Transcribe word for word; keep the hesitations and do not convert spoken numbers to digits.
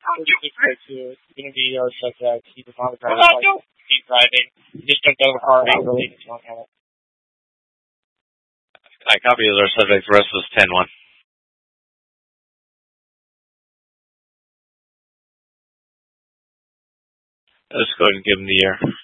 Keep going to be our subject. Keep the driver. Keep driving. Just jumped out of the car angrily. I copy as our subject. The rest was ten one. Let's go ahead and give him the air.